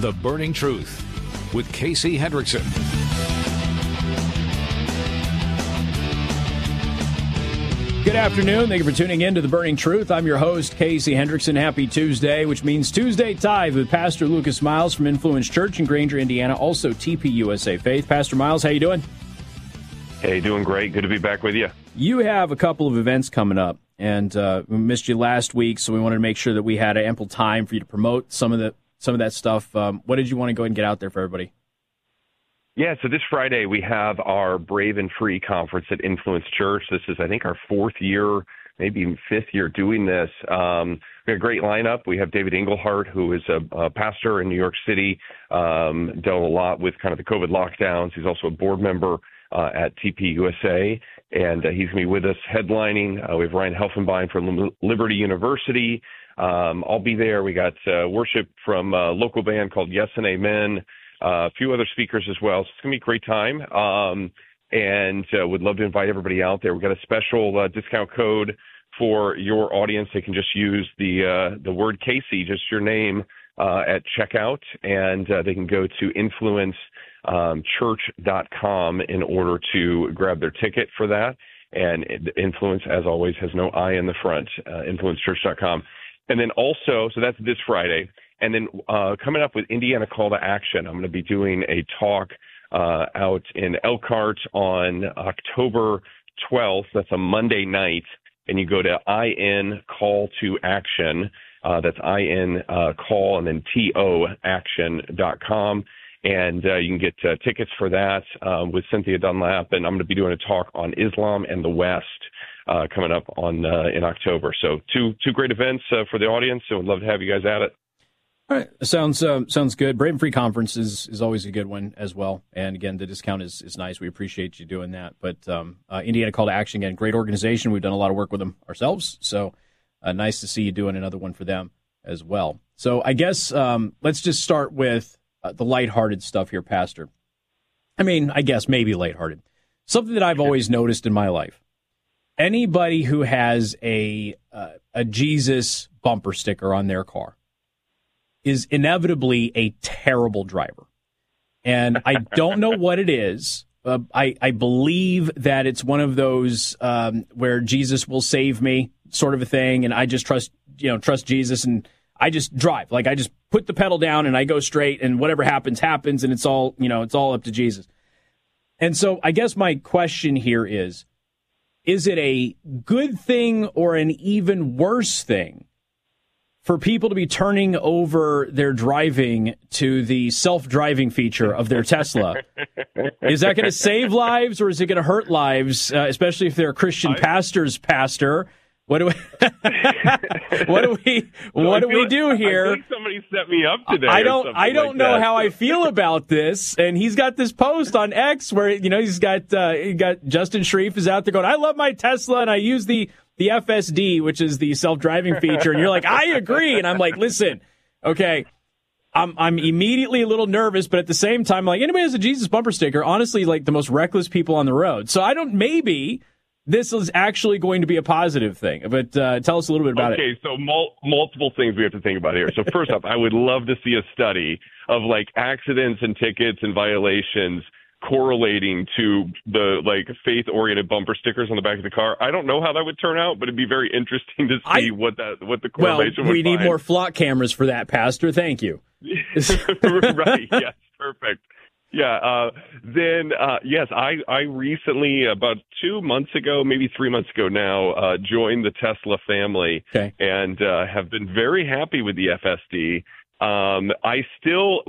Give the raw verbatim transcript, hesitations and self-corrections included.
The Burning Truth with Casey Hendrickson. Good afternoon. Thank you for tuning in to The Burning Truth. I'm your host, Casey Hendrickson. Happy Tuesday, which means Tuesday Tithe with Pastor Lucas Miles from Influence Church in Granger, Indiana, also T P U S A Faith. Pastor Miles, how you doing? Hey, doing great. Good to be back with you. You have a couple of events coming up, and uh, we missed you last week, so we wanted to make sure that we had ample time for you to promote some of the some of that stuff. Um, what did you want to go ahead and get out there for everybody? Yeah, so this Friday we have our Brave and Free conference at Influence Church. This is, I think, our fourth year, maybe even fifth year doing this. Um, we have a great lineup. We have David Engelhardt, who is a, a pastor in New York City, um, dealt a lot with kind of the COVID lockdowns. He's also a board member uh, at T P U S A, and uh, he's going to be with us headlining. Uh, we have Ryan Helfenbein from Liberty University. Um, I'll be there. We got uh, worship from a local band called Yes and Amen. Uh, a few other speakers as well. So it's going to be a great time, um, and uh, would love to invite everybody out there. We've got a special uh, discount code for your audience. They can just use the uh, the word Casey, just your name, uh, at checkout, and uh, they can go to influence church dot com in order to grab their ticket for that. And Influence, as always, has no I in the front, uh, influence church dot com. And then also, so that's this Friday. And then uh, coming up with Indiana Call to Action, I'm going to be doing a talk uh, out in Elkhart on October twelfth. That's a Monday night. And you go to I N Call to Action. Uh, that's I N uh, call and then T O action dot com. And uh, you can get uh, tickets for that um, with Cynthia Dunlap. And I'm going to be doing a talk on Islam and the West uh, coming up on uh, in October. So two two great events uh, for the audience. So I'd love to have you guys at it. All right. Sounds um, sounds good. Brave and Free Conference is, is always a good one as well. And again, the discount is, is nice. We appreciate you doing that. But um, uh, Indiana Call to Action, again, great organization. We've done a lot of work with them ourselves. So uh, nice to see you doing another one for them as well. So I guess um, let's just start with uh, the lighthearted stuff here, Pastor. I mean, I guess maybe lighthearted. Something that I've always noticed in my life. Anybody who has a uh, a Jesus bumper sticker on their car is inevitably a terrible driver. And I don't know what it is. Uh, I, I believe that it's one of those um, where Jesus will save me sort of a thing, and I just trust, you know, trust Jesus, and I just drive. Like, I just put the pedal down, and I go straight, and whatever happens, happens, and it's all, you know, it's all up to Jesus. And so I guess my question here is, is it a good thing or an even worse thing for people to be turning over their driving to the self-driving feature of their Tesla? Is that going to save lives, or is it going to hurt lives, uh, especially if they're a Christian I, pastor's pastor? What do we what do we what do we do here? I think somebody set me up today. I don't I don't like know that. how I feel about this. And he's got this post on X where, you know, he's got uh, he got Justin Shreve is out there going, I love my Tesla and I use the the F S D, which is the self-driving feature. And you're like, I agree. And I'm like, listen, okay, I'm I'm immediately a little nervous, but at the same time, like, anybody has a Jesus bumper sticker, honestly, like the most reckless people on the road. So I don't, maybe this is actually going to be a positive thing. But uh, tell us a little bit about okay, it. Okay, so mul- multiple things we have to think about here. So first off, I would love to see a study of like accidents and tickets and violations correlating to the like faith-oriented bumper stickers on the back of the car. I don't know how that would turn out, but it'd be very interesting to see I, what that what the correlation well, would we need find. More flock cameras for that, Pastor. Thank you. Right, yes, perfect. Yeah, uh, then, uh, yes, I, I recently, about two months ago, maybe three months ago now, uh, joined the Tesla family. Okay. And uh, have been very happy with the F S D. Um, I still